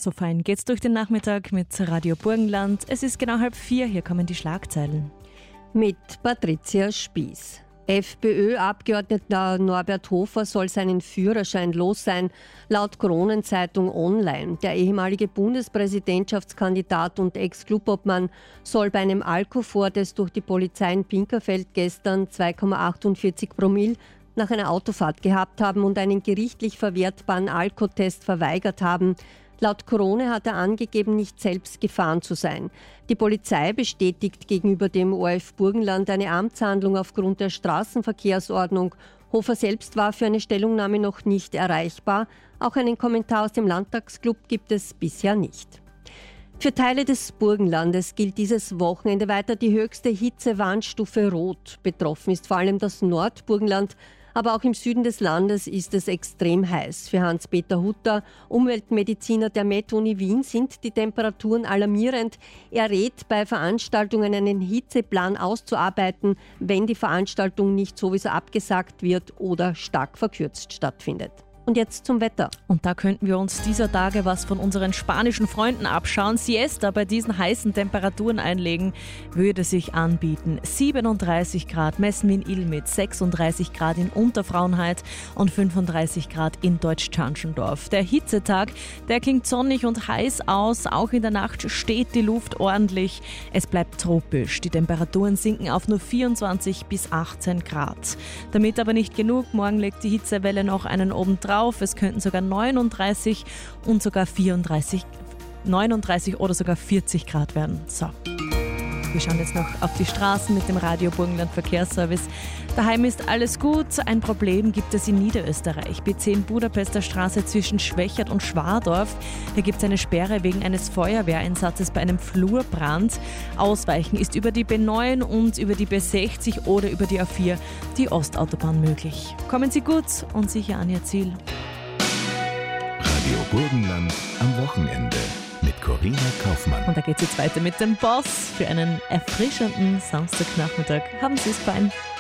So fein geht's durch den Nachmittag mit Radio Burgenland. Es ist genau 3:30, hier kommen die Schlagzeilen. Mit Patricia Spieß. FPÖ-Abgeordneter Norbert Hofer soll seinen Führerschein los sein, laut Kronenzeitung Online. Der ehemalige Bundespräsidentschaftskandidat und Ex-Clubobmann soll bei einem Alkoholvortest durch die Polizei in Pinkerfeld gestern 2,48 Promille nach einer Autofahrt gehabt haben und einen gerichtlich verwertbaren Alkotest verweigert haben. Laut Krone hat er angegeben, nicht selbst gefahren zu sein. Die Polizei bestätigt gegenüber dem ORF Burgenland eine Amtshandlung aufgrund der Straßenverkehrsordnung. Hofer selbst war für eine Stellungnahme noch nicht erreichbar. Auch einen Kommentar aus dem Landtagsclub gibt es bisher nicht. Für Teile des Burgenlandes gilt dieses Wochenende weiter die höchste Hitzewarnstufe Rot. Betroffen ist vor allem das Nordburgenland. Aber auch im Süden des Landes ist es extrem heiß. Für Hans-Peter Hutter, Umweltmediziner der Med-Uni Wien, sind die Temperaturen alarmierend. Er rät, bei Veranstaltungen einen Hitzeplan auszuarbeiten, wenn die Veranstaltung nicht sowieso abgesagt wird oder stark verkürzt stattfindet. Und jetzt zum Wetter. Und da könnten wir uns dieser Tage was von unseren spanischen Freunden abschauen. Siesta bei diesen heißen Temperaturen einlegen würde sich anbieten. 37 Grad messen wir in Ilmit, 36 Grad in Unterfrauenheit und 35 Grad in Deutsch-Tschanschendorf. Der Hitzetag, der klingt sonnig und heiß aus. Auch in der Nacht steht die Luft ordentlich. Es bleibt tropisch. Die Temperaturen sinken auf nur 24 bis 18 Grad. Damit aber nicht genug. Morgen legt die Hitzewelle noch einen oben drauf. Es könnten sogar 39 und sogar 39 oder sogar 40 Grad werden. So, wir schauen jetzt noch auf die Straßen mit dem Radio Burgenland Verkehrsservice. Daheim ist alles gut. Ein Problem gibt es in Niederösterreich. B10 Budapester Straße zwischen Schwächert und Schwadorf. Hier gibt es eine Sperre wegen eines Feuerwehreinsatzes bei einem Flurbrand. Ausweichen ist über die B9 und über die B60 oder über die A4 die Ostautobahn möglich. Kommen Sie gut und sicher an Ihr Ziel. Radio Burgenland am Wochenende mit Corinna Kaufmann. Und da geht es jetzt weiter mit dem Boss für einen erfrischenden Samstagnachmittag. Haben Sie es fein.